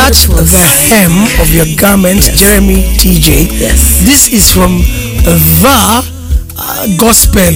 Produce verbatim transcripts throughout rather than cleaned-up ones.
touch the hem of your garment, yes. Jeremy T J. Yes. This is from the uh, gospel.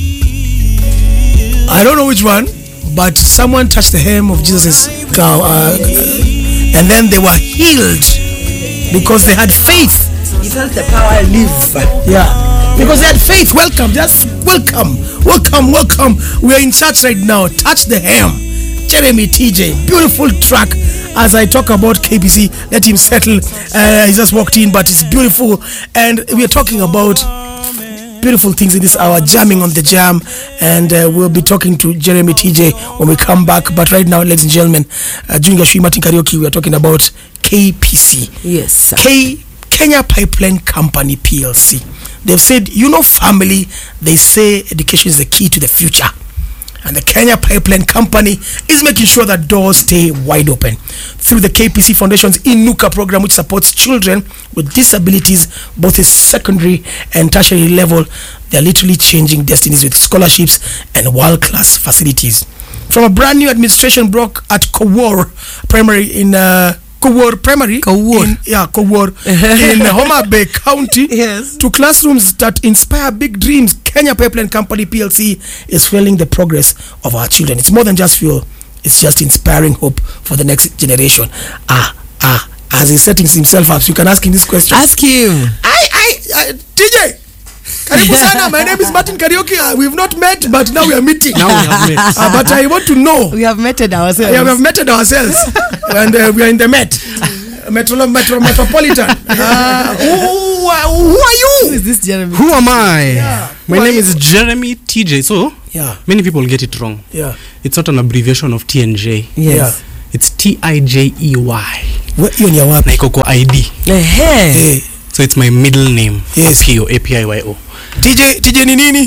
I don't know which one, but someone touched the hem of Jesus' gown, uh, and then they were healed because they had faith. He felt the power live. Yeah, because they had faith. Welcome, just welcome, welcome, welcome. We are in church right now. Touch the hem, Jeremy T J. Beautiful track. As I talk about K P C, let him settle. Uh, he just walked in, but it's beautiful, and we are talking about beautiful things in this hour, jamming on the jam, and uh, we'll be talking to Jeremy T J when we come back. But right now, ladies and gentlemen, uh, during a Shui Martin Karaoke, we are talking about K P C. Yes, sir. K Kenya Pipeline Company P L C. They've said, you know, family, they say education is the key to the future. And the Kenya Pipeline Company is making sure that doors stay wide open. Through the K P C Foundation's Inuka program, which supports children with disabilities, both at secondary and tertiary level, they are literally changing destinies with scholarships and world-class facilities. From a brand new administration block at Kowor Primary in uh, Kowor Primary, Kowor. in, yeah, Kowor in Homa Bay County, yes. to classrooms that inspire big dreams, Kenya Pipeline Company P L C is fueling the progress of our children. It's more than just fuel; it's just inspiring hope for the next generation. Ah, ah. As he's setting himself up, so you can ask him this question. Ask him. I, I, I T J. Karibu sana. My name is Martin Karaoke. Uh, we've not met, but now we are meeting. Now we have met. Uh, but I want to know. We have met ourselves. Yeah, we have met ourselves, and uh, we are in the Met, Metro, Metro, Metropolitan. Uh, who, who, who are you? Who is this Jeremy? Who am I? Yeah. My Who name are is Jeremy T J. So, Yeah, many people get it wrong. yeah, It's not an abbreviation of T N J. Yes. yeah. It's T I J E Y. Hiyo ni ya wapi? Na iko kwa I D. Hey. Eh, So it's my middle name. Yes. Apio, A P I Y O. T J, T J ni nini?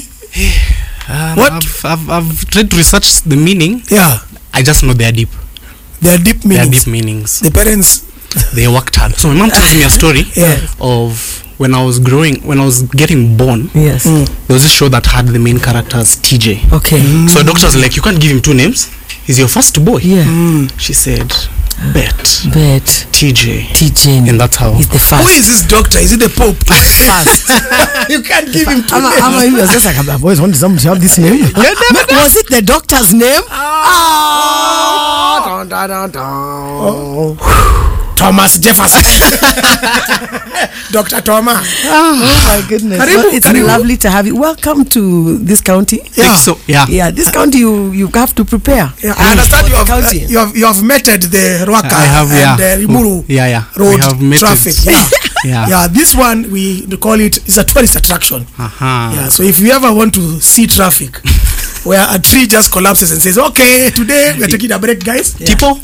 Um, What? I've, I've, I've tried to research the meaning. Yeah, I just know they are deep. they are deep They are meanings. deep meanings. The parents, They worked hard. So my mom tells me a story yeah. of when I was growing, when I was getting born. Yes. Mm. There was this show that had the main character as T J. Okay. Mm. So doctors were like, you can't give him two names. He's your first boy. Yeah. Mm. She said, Bet But T J. T J. And that's how. He's the Who first. is this doctor? Is it the Pope? First. You can't give him two Ama, names. ama, he was just like, I've always wanted someone to have this name. Was it the doctor's name? Oh. Dun, dun, dun, dun. Oh. Thomas Jefferson. Doctor Thomas. Oh my goodness. Karibu, Well, it's karibu. lovely to have you. Welcome to this county. Yeah. Like so, yeah. Yeah, this county you you have to prepare. Yeah, I understand you have, uh, County. you have you have meted the Rwaka I have, and yeah. the Rimuru Yeah, yeah. road We have met traffic. it. Yeah. Yeah. Yeah, this one we call it is a tourist attraction. Uh-huh. Yeah, so if you ever want to see traffic where a tree just collapses and says, "Okay, today we are taking a break, guys." Tipo?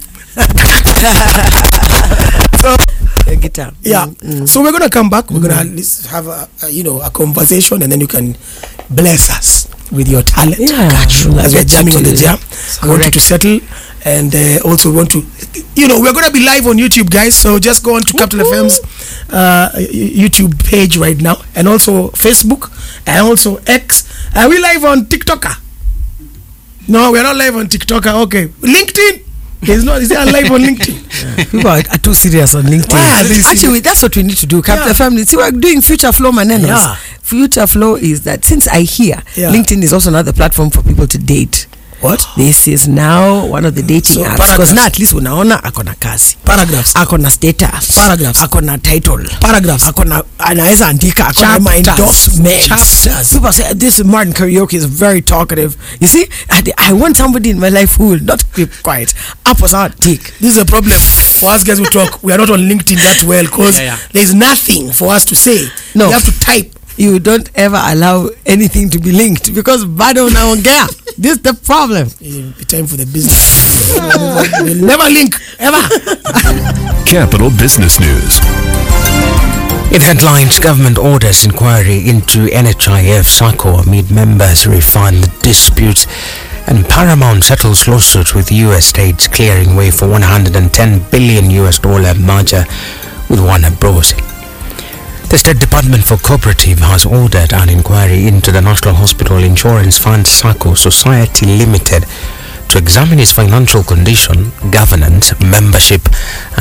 So A guitar. yeah, Mm. so we're gonna come back. We're gonna at least have a, a you know a conversation, and then you can bless us with your talent. Yeah, Got you. we'll As we're get jamming you on the to- jam, we want you correct. to settle, and uh, also we want to, you know, we're gonna be live on YouTube, guys. So just go on to Capital F M's uh, YouTube page right now, and also Facebook, and also X. Are we live on TikToker? No, we're not live on TikToker. Okay, LinkedIn. He's not. Is there live on LinkedIn? People are, are too serious on LinkedIn. Why are they Actually, serious? that's what we need to do. Capital Yeah. Family. See, we're doing Future Flow Manenos. Yeah. Future Flow is that since I hear Yeah. LinkedIn is also another platform for people to date. What? This is now one of the dating So, apps. paragraphs. Because now at least unaona akona kazi. Paragraphs. Akona status. Paragraphs. Akona title. Paragraphs. Akona anaweza andika akona my Chapters. endorsements. Chapters. People say this Martin Karaoke is very talkative. You see, I, I want somebody in my life who will not keep quiet. Up was our dick. This is a problem for us guys who talk. We are not on LinkedIn that well because Yeah, yeah. there's nothing for us to say. No. You have to type. You don't ever allow anything to be linked because bado unaongea. This is the problem. It'll be time for the business. We'll never link ever. Capital Business News. In headlines, government orders inquiry into N H I F SACCO amid members refine the disputes, and Paramount settles lawsuit with U S states clearing way for one hundred ten billion U S dollar merger with Warner Bros. The State Department for Cooperative has ordered an inquiry into the National Hospital Insurance Fund SACCO Society Limited to examine its financial condition, governance, membership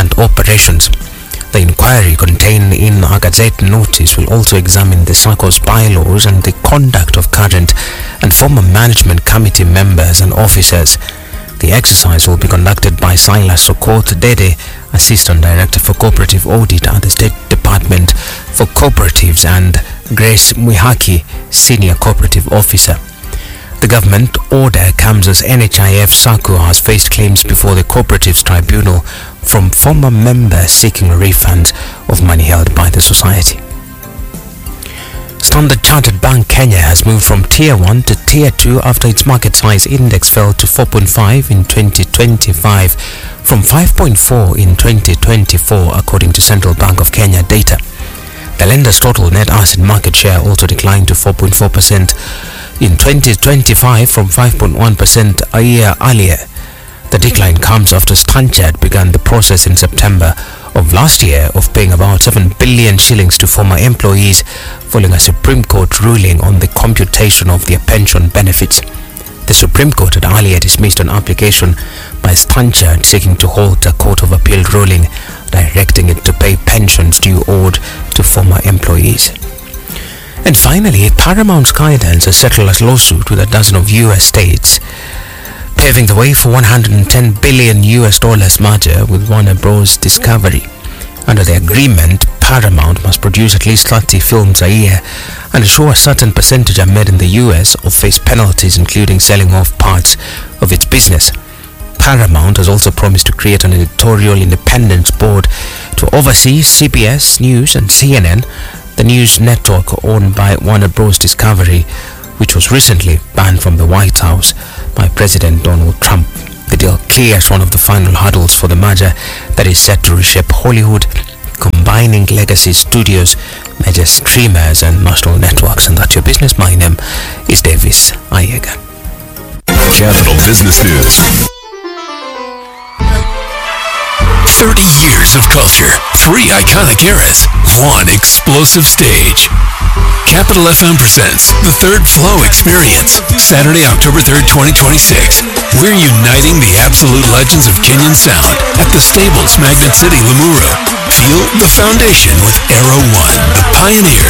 and operations. The inquiry contained in a Gazette notice will also examine the SACCO's bylaws and the conduct of current and former management committee members and officers. The exercise will be conducted by Silas Sokot Dede, Assistant Director for Cooperative Audit at the State Department for Cooperatives, and Grace Mwihaki, Senior Cooperative Officer. The government order comes as N H I F SACCO has faced claims before the Cooperatives Tribunal from former members seeking refunds of money held by the society. Standard Chartered Bank Kenya has moved from Tier one to Tier two after its market size index fell to four point five in twenty twenty-five from five point four in twenty twenty-four, according to Central Bank of Kenya data. The lender's total net asset market share also declined to four point four percent in twenty twenty-five from five point one percent a year earlier. The decline comes after Stanchart began the process in September of last year of paying about seven billion shillings to former employees following a Supreme Court ruling on the computation of their pension benefits. The Supreme Court had earlier dismissed an application by Stanchart seeking to halt a Court of Appeal ruling directing it to pay pensions due owed to former employees. And finally, Paramount Skydance has settled a lawsuit with a dozen of U S states, paving the way for one hundred ten billion U S dollars merger with Warner Bros. Discovery. Under the agreement, Paramount must produce at least thirty films a year and ensure a certain percentage are made in the U S or face penalties, including selling off parts of its business. Paramount has also promised to create an editorial independence board to oversee C B S News and C N N, the news network owned by Warner Bros. Discovery, which was recently banned from the White House by President Donald Trump. The deal clears one of the final hurdles for the merger that is set to reshape Hollywood, combining legacy studios, major streamers and national networks. And that's your business. My name is Davis Ayega. Capital Business News. thirty years of culture, three iconic eras, one explosive stage. Capital F M presents the Third Flow Experience, Saturday, October third, twenty twenty-six. We're uniting the absolute legends of Kenyan sound at the Stables, Magnet City, Limuru. Feel the foundation with Aero One, the pioneer